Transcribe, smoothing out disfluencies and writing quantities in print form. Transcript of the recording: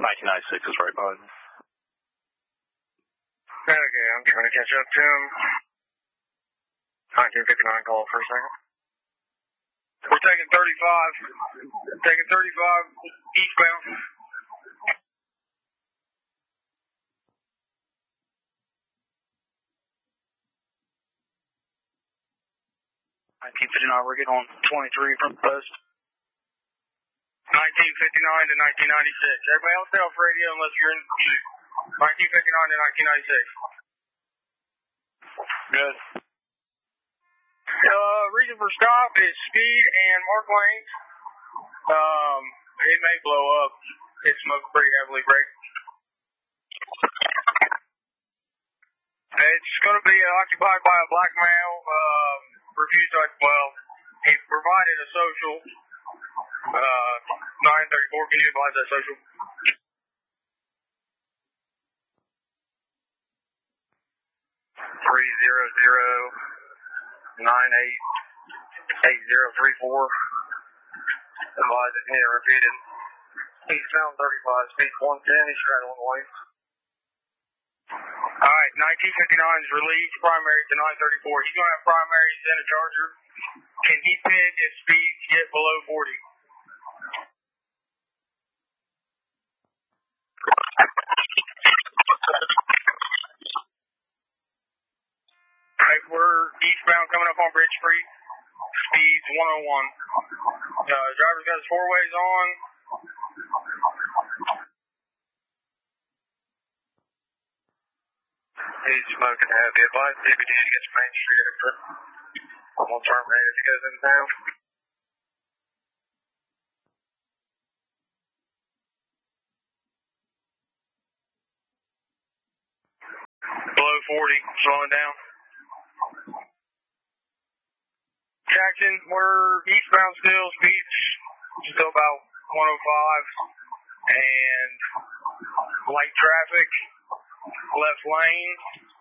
1996 is right behind me. Okay, I'm trying to catch up to him. 1959 call for a second. We're taking 35. Taking 35 eastbound. 1959, we're getting on 23 from the post. 1959 to 1996. Everybody else stay off radio unless you're in the pursuit. 1959 to 1996. Good. Reason for stop is speed and mark lanes. It may blow up. It smoked pretty heavily, Greg. It's going to be occupied by a black male. Refused to, he provided a social. 934, can you advise that social? Three 988034. Advise it here, repeated. Eastbound 35, speed 110, he's straddling the lane. Alright, 1959 is relieved primary to 934. He's going to have primaries in a Charger. Can he pit if speeds get below 40? Alright, we're eastbound coming up on Bridge Street. Speeds 101. Driver's got his four ways on. He's smoking heavy. Advise CBD to get to Main Street exit. I'm going to terminate as he goes in town. Below 40, slowing down. Jackson, we're eastbound still, speeds still about 105. And light traffic, left lane.